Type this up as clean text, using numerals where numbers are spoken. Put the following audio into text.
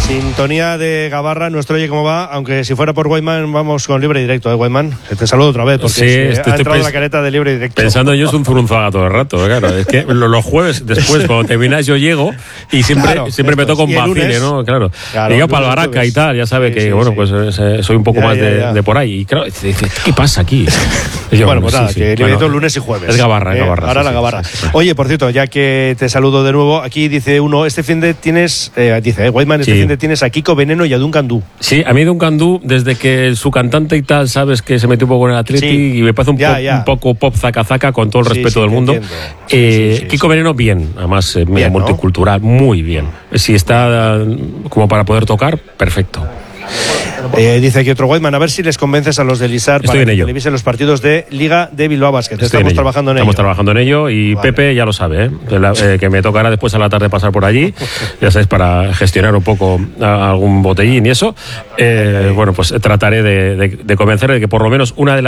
Sintonía de Gabarra, nuestro Oye Cómo Va, aunque si fuera por Guayman vamos con libre y directo, Guayman. Te saludo otra vez porque ha entrado la careta de libre y directo. Pensando yo es un zurunzaga todo el rato, claro. Es que los jueves después, cuando terminas, yo llego y siempre me toco un vacile, ¿no? Claro. Llego para el Baraca y tal, ya sabe que, pues soy un poco más de por ahí. Y claro, dice, ¿qué pasa aquí? Yo, bueno, pues nada, que libre directo lunes y jueves. Es Gabarra, Gabarra. Ahora la Gabarra. Oye, por cierto, ya que te saludo de nuevo, aquí dice uno, este fin de tienes, Guayman, este fin de tienes a Kiko Veneno y a Duncan Du. Sí, a mí Duncan Du, desde que su cantante y tal, sabes que se metió un poco en el Atleti y me parece un poco pop zaca con todo el respeto del mundo. Kiko Veneno, bien, además bien, multicultural, muy bien. Si está como para poder tocar, perfecto. Dice aquí otro Guayman, a ver si les convences a los del ISAR para que televisen los partidos de Liga de Bilbao Basket. Estamos trabajando en ello. Estamos trabajando en ello y vale. Pepe ya lo sabe, que me tocará después a la tarde pasar por allí, ya sabes, para gestionar un poco algún botellín y eso. Bueno, pues trataré de convencer de que por lo menos una de las